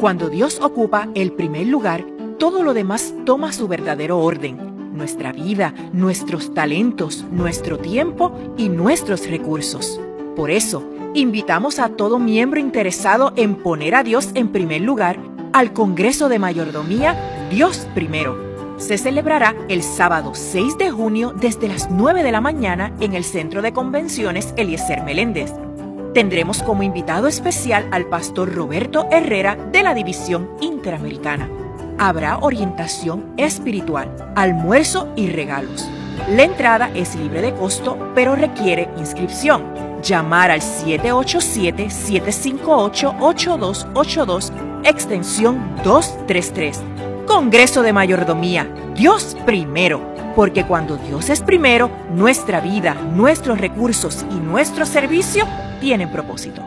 Cuando Dios ocupa el primer lugar, todo lo demás toma su verdadero orden. Nuestra vida, nuestros talentos, nuestro tiempo y nuestros recursos. Por eso, invitamos a todo miembro interesado en poner a Dios en primer lugar al Congreso de Mayordomía Dios Primero. Se celebrará el sábado 6 de junio desde las 9 de la mañana en el Centro de Convenciones Eliezer Meléndez. Tendremos como invitado especial al pastor Roberto Herrera de la División Interamericana. Habrá orientación espiritual, almuerzo y regalos. La entrada es libre de costo, pero requiere inscripción. Llamar al 787-758-8282, extensión 233. Congreso de Mayordomía, Dios primero, porque cuando Dios es primero, nuestra vida, nuestros recursos y nuestro servicio tienen propósito.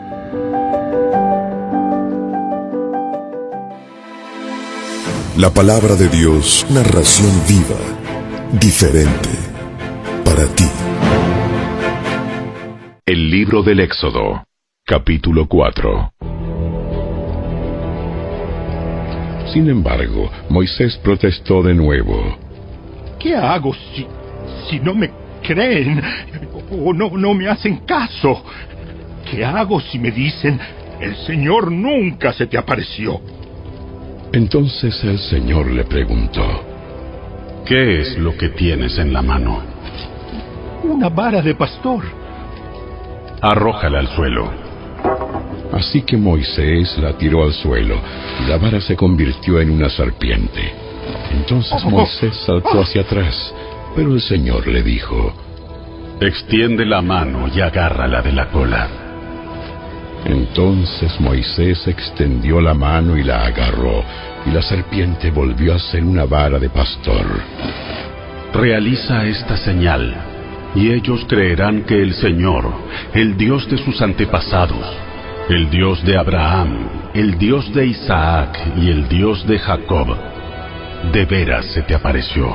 La palabra de Dios, narración viva, diferente, para ti. El libro del Éxodo, capítulo 4. Sin embargo, Moisés protestó de nuevo. ¿Qué hago si no me creen o no me hacen caso? ¿Qué hago si me dicen, el Señor nunca se te apareció? Entonces el Señor le preguntó, ¿qué es lo que tienes en la mano? Una vara de pastor. Arrójala al suelo. Así que Moisés la tiró al suelo, y la vara se convirtió en una serpiente. Entonces Moisés saltó hacia atrás, pero el Señor le dijo, extiende la mano y agárrala de la cola. Entonces Moisés extendió la mano y la agarró, y la serpiente volvió a ser una vara de pastor. Realiza esta señal, y ellos creerán que el Señor, el Dios de sus antepasados, el Dios de Abraham, el Dios de Isaac y el Dios de Jacob, de veras se te apareció.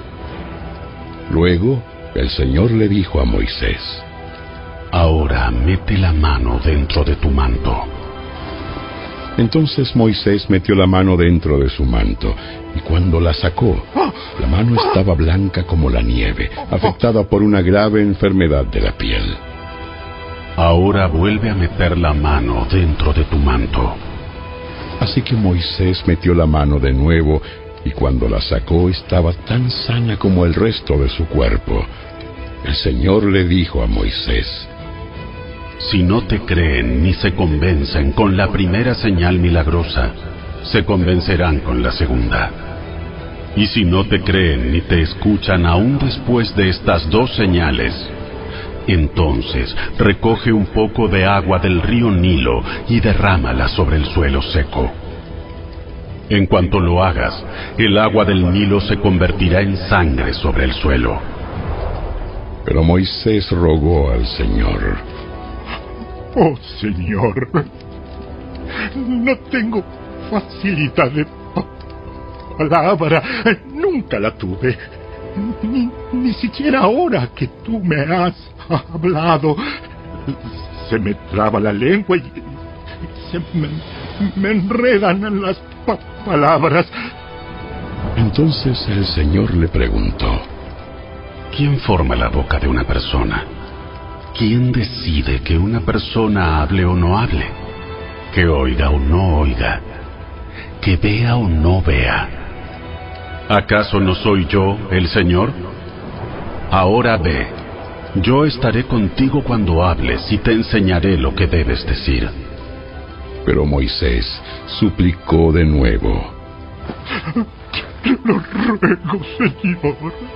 Luego, el Señor le dijo a Moisés, ahora mete la mano dentro de tu manto. Entonces Moisés metió la mano dentro de su manto, y cuando la sacó, la mano estaba blanca como la nieve, afectada por una grave enfermedad de la piel. Ahora vuelve a meter la mano dentro de tu manto. Así que Moisés metió la mano de nuevo, y cuando la sacó estaba tan sana como el resto de su cuerpo. El Señor le dijo a Moisés, si no te creen ni se convencen con la primera señal milagrosa, se convencerán con la segunda. Y si no te creen ni te escuchan aún después de estas dos señales, entonces recoge un poco de agua del río Nilo y derrámala sobre el suelo seco. En cuanto lo hagas, el agua del Nilo se convertirá en sangre sobre el suelo. Pero Moisés rogó al Señor, oh Señor, no tengo facilidad de palabra, nunca la tuve. Ni siquiera ahora que tú me has hablado, se me traba la lengua y se me enredan las palabras. Entonces el Señor le preguntó, ¿quién forma la boca de una persona? ¿Quién decide que una persona hable o no hable? ¿Que oiga o no oiga? ¿Que vea o no vea? ¿Acaso no soy yo el Señor? Ahora ve, yo estaré contigo cuando hables y te enseñaré lo que debes decir. Pero Moisés suplicó de nuevo, lo ruego, Señor,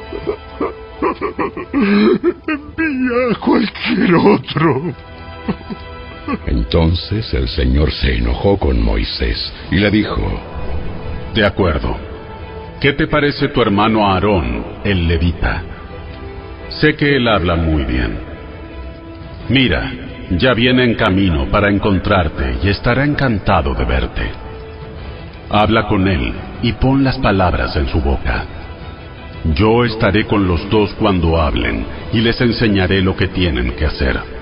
envía a cualquier otro. Entonces el Señor se enojó con Moisés y le dijo, de acuerdo. ¿Qué te parece tu hermano Aarón, el levita? Sé que él habla muy bien. Mira, ya viene en camino para encontrarte y estará encantado de verte. Habla con él y pon las palabras en su boca. Yo estaré con los dos cuando hablen y les enseñaré lo que tienen que hacer.